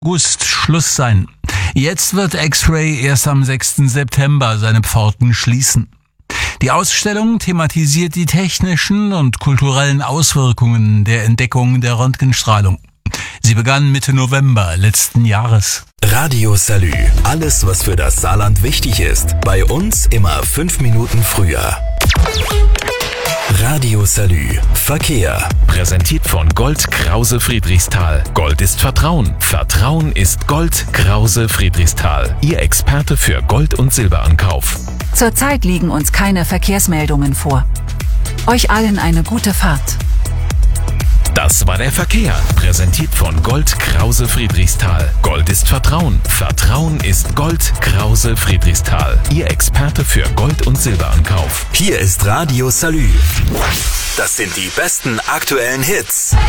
August Schluss sein. Jetzt wird X-Ray erst am 6. September seine Pforten schließen. Die Ausstellung thematisiert die technischen und kulturellen Auswirkungen der Entdeckung der Röntgenstrahlung. Sie begann Mitte November letzten Jahres. Radio Salü. Alles, was für das Saarland wichtig ist. Bei uns immer 5 Minuten früher. Radio Salü. Verkehr. Präsentiert von Gold Krause Friedrichsthal. Gold ist Vertrauen. Vertrauen ist Gold Krause Friedrichsthal. Ihr Experte für Gold- und Silberankauf. Zurzeit liegen uns keine Verkehrsmeldungen vor. Euch allen eine gute Fahrt. Das war der Verkehr. Präsentiert von Gold Krause Friedrichsthal. Gold ist Vertrauen. Vertrauen ist Gold Krause Friedrichsthal. Ihr Experte für Gold- und Silberankauf. Hier ist Radio Salü. Das sind die besten aktuellen Hits.